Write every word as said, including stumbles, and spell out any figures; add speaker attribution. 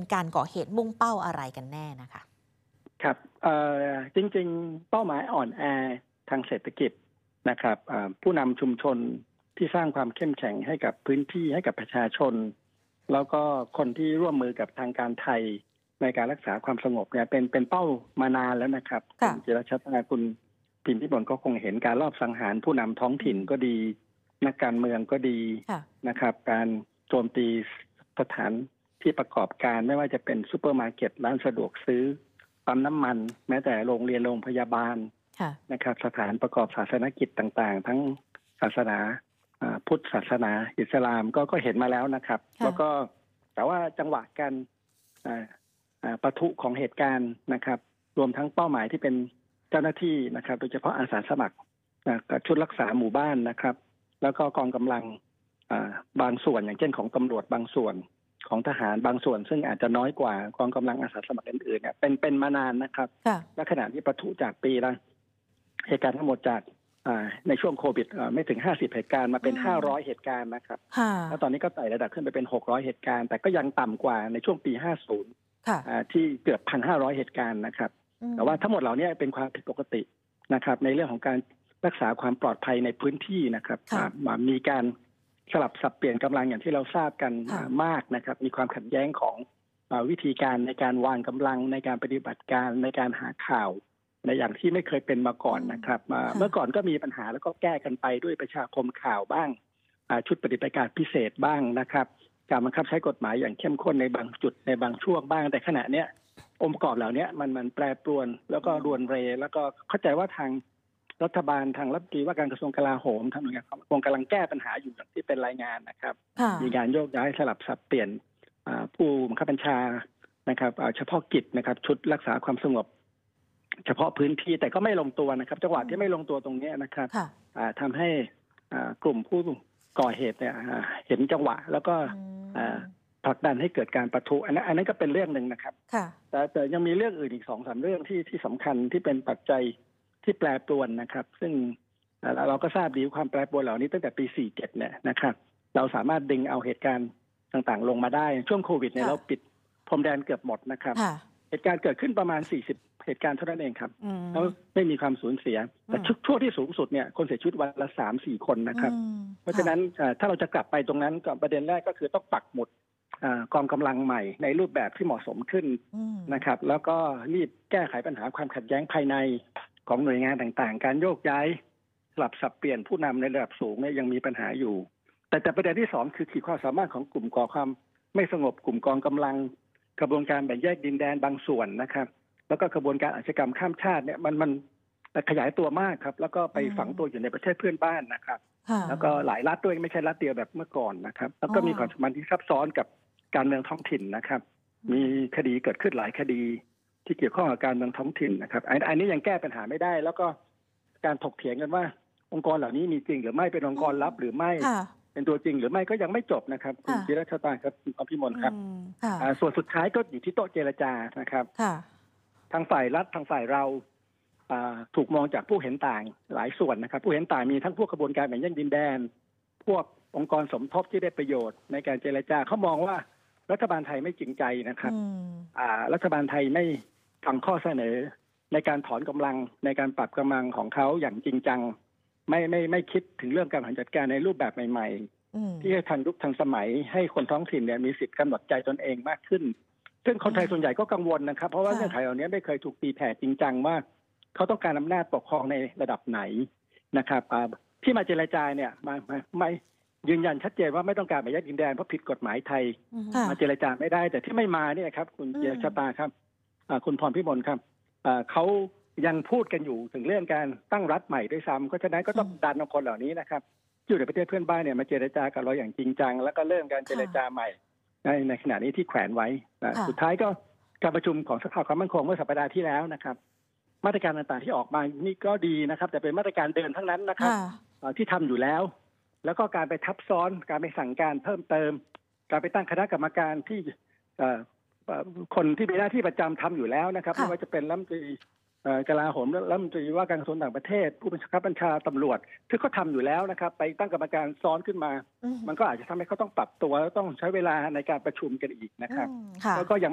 Speaker 1: การก่อเหตุมุ่งเป้าอะไรกันแน่นะคะ
Speaker 2: ครับเอ่อจริงๆเป้าหมายอ่อนแอทางเศรษฐกิจนะครับผู้นำชุมชนที่สร้างความเข้มแข็งให้กับพื้นที่ให้กับประชาชนแล้วก็คนที่ร่วมมือกับทางการไทยในการรักษาความสงบเนี่ยเป็นเป็นเป้ามานานแล้วนะครับคุณจิรชัตนาคุณพิมพิบลก็คงเห็นการลอบสังหารผู้นำท้องถิ่นก็ดีนักการเมืองก็ดีนะครับการโจมตีสถานที่ประกอบการไม่ว่าจะเป็นซูเปอร์มาร์เก็ตร้านสะดวกซื้อปั๊มน้ำมันแม้แต่โรงเรียนโรงพยาบาลนะครับสถานประกอบศาสนกิจต่างๆทั้งศาสนาพุทธศาสนาอิสลามก็ก็เห็นมาแล้วนะครับแล้วก็แต่ว่าจังหวะการปะทุของเหตุการณ์นะครับรวมทั้งเป้าหมายที่เป็นเจ้าหน้าที่นะครับโดยเฉพาะอาสาสมัครชุดรักษาหมู่บ้านนะครับแล้วก็กองกำลังบางส่วนอย่างเช่นของตำรวจบางส่วนของทหารบางส่วนซึ่งอาจจะน้อยกว่ากองกำลังอาสาสมัครอื่นๆเนี่ยเป็นเป็นมานานนะครับและขณะที่ปะทุจากปีละเหตุการณ์ทั้งหมดจากในช่วงโควิดไม่ถึงห้าสิบเหตุการณ์มาเป็นห้าร้อยเหตุการณ์นะครับแล้วตอนนี้ก็ไต่ระดับขึ้นไปเป็นหกร้อยเหตุการณ์แต่ก็ยังต่ำกว่าในช่วงปีห้าสิบที่เกือบ หนึ่งพันห้าร้อย เหตุการณ์นะครับแต่ว่าทั้งหมดเหล่านี้เป็นความผิดปกตินะครับในเรื่องของการรักษาความปลอดภัยในพื้นที่นะครับมีการสลับสับเปลี่ยนกำลังอย่างที่เราทราบกันมากนะครับมีความขัดแย้งของวิธีการในการวางกำลังในการปฏิบัติการในการหาข่าวในอย่างที่ไม่เคยเป็นมาก่อนนะครับเมื่อก่อนก็มีปัญหาแล้วก็แก้กันไปด้วยประชาคมข่าวบ้างชุดปฏิบัติการพิเศษบ้างนะครับการบังคับใช้กฎหมายอย่างเข้มข้นในบางจุดในบางช่วงบ้างแต่ขณะเนี้ยองค์ประกอบเหล่านี้มันมันแปรปรวนแล้วก็รวนเรแล้วก็เข้าใจว่าทางรัฐบาลทางรัฐมนตรีว่าการกระทรวงกลาโหมทางหน่วยงานความมั่นคงกำลังแก้ปัญหาอยู่อย่างที่เป็นรายงานนะครับมีการโยกย้ายสลับสับเปลี่ยนผู้บังคับบัญชานะครับเฉพาะกิจนะครับชุดรักษาความสงบเฉพาะพื้นที่แต่ก็ไม่ลงตัวนะครับจังหวะที่ไม่ลงตัวตรงนี้นะครับทำให้กลุ่มผู้ก่อเหตุเนี่ยเห็นจังหวะแล้วก็ผลักดันให้เกิดการปะทุอันนั้นอันนั้นก็เป็นเรื่องหนึ่งนะครับแต่แต่ยังมีเรื่องอื่นอีกสองสามเรื่องที่ที่สำคัญที่เป็นปัจจัยที่แปรปรวนนะครับซึ่งเราก็ทราบดีความแปรปรวนเหล่านี้ตั้งแต่ปีสี่สิบเจ็ดเนี่ยนะครับเราสามารถดึงเอาเหตุการณ์ต่างๆลงมาได้ช่วงโควิดเนี่ยเราปิดพรมแดนเกือบหมดนะครับเหตุการณ์เกิดขึ้นประมาณสี่สิบเหตุการณ์เท่านั้นเองครับแล้วไม่มีความสูญเสียแต่ช่วงที่สูงสุดเนี่ยคนเสียชีวิตวันละ สามถึงสี่ คนนะครับเพราะฉะนั้นถ้าเราจะกลับไปตรงนั้นก็ประเด็นแรกก็คือต้องปักหมุดกองกำลังใหม่ในรูปแบบที่เหมาะสมขึ้นนะครับแล้วก็รีบแก้ไขปัญหาความขัดแย้งภายในของหน่วยงานต่างๆการโยกย้ายสลับสับเปลี่ยนผู้นำในระดับสูงเนี่ยยังมีปัญหาอยู่แต่แต่ประเด็นที่สองคือขีดความสามารถของกลุ่มก่อความไม่สงบกลุ่มกองกำลังกระบวนการแบ่งแยกดินแดนบางส่วนนะครับแล้วก็กระบวนการอาชญากรรมข้ามชาติเนี่ยมันมันขยายตัวมากครับแล้วก็ไปฝังตัวอยู่ในประเทศเพื่อนบ้านนะครับแล้วก็หลายรัฐด้วยไม่ใช่รัฐเดียวแบบเมื่อก่อนนะครับแล้วก็มีความสัมพันธ์ที่ซับซ้อนกับการเมืองท้องถิ่นนะครับมีคดีเกิดขึ้นหลายคดีที่เกี่ยวข้องกับการเมืองท้องถิ่นนะครับอันนี้ยังแก้ปัญหาไม่ได้แล้วก็การถกเถียงกันว่าองค์กรเหล่านี้มีจริงหรือไม่เป็นองค์กรลับหรือไม่เป็นตัวจริงหรือไม่ก็ยังไม่จบนะครับคุณจิรชตาครับคุณอภิมลครับส่วนสุดท้ายก็อยู่ที่โต๊ะเจรจานะครับทางฝ่ายรัฐทางฝ่ายเราถูกมองจากผู้เห็นต่างหลายส่วนนะครับผู้เห็นต่างมีทั้งพวกกระบวนการแบ่งแยกดินแดนพวกองค์กรสมทบที่ได้ประโยชน์ในการเจรจาเขามองว่ารัฐบาลไทยไม่จริงใจนะครับรัฐบาลไทยไม่ฟังข้อเสนอในการถอนกำลังในการปรับกำลังของเขาอย่างจริงจังไม่ไม่ไม่คิดถึงเรื่องการบริหารจัดการในรูปแบบใหม่ๆที่ให้ทันยุคทันสมัยให้คนท้องถิ่นเนี่ยมีสิทธิ์กำหนดใจตนเองมากขึ้นซึ่งคนไทยส่วนใหญ่ก็กังวลนะครับเพราะว่าเงื่อนไขเหล่านี้ไม่เคยถูกตีแผ่จริงจังว่าเขาต้องการอำนาจปกครองในระดับไหนนะครับที่มาเจรจาเนี่ยมาไม่ยืนยันชัดเจนว่าไม่ต้องการแบ่งแยกดินแดนเพราะผิดกฎหมายไทยมาเจรจาไม่ได้แต่ที่ไม่มาเนี่ยครับคุณเจียชตาครับคุณพรพิมลครับเขายังพูดกันอยู่ถึงเรื่องการตั้งรัฐใหม่ด้วยซ้ำก็ฉะนั้นก็ต้องดันคนเหล่านี้นะครับอยู่ในประเทศเพื่อนบ้านเนี่ยมาเจรจากับเราอย่างจริงจังแล้วก็เริ่มการเจรจาใหม่ในในขณะนี้ที่แขวนไว้สุดท้ายก็การประชุมของสภาความมั่นคงเมื่อสัปดาห์ที่แล้วนะครับมาตรการต่างๆที่ออกมานี่ก็ดีนะครับแต่เป็นมาตรการเดินทั้งนั้นนะครับที่ทำอยู่แล้วแล้วก็การไปทับซ้อนการไปสั่งการเพิ่มเติมการไปตั้งคณะกรรมการที่คนที่มีหน้าที่ประจำทำอยู่แล้วนะครับไม่ว่าจะเป็นรัฐมนตรีกลาโหมรัฐมนตรีว่าการกระทรวงต่างประเทศผู้บัญชาการบัญชาตำรวจที่เขาทำอยู่แล้วนะครับไปตั้งกรรมการซ้อนขึ้นมามันก็อาจจะทำให้เขาต้องปรับตัวแล้วต้องใช้เวลาในการประชุมกันอีกนะครับแล้วก็ยัง